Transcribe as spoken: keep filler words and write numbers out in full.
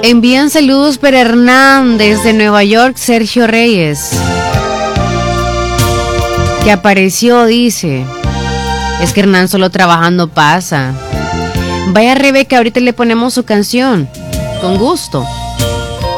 Envían saludos para Hernán desde Nueva York, Sergio Reyes, que apareció, dice. Es que Hernán solo trabajando pasa. Vaya Rebeca, ahorita le ponemos su canción, con gusto.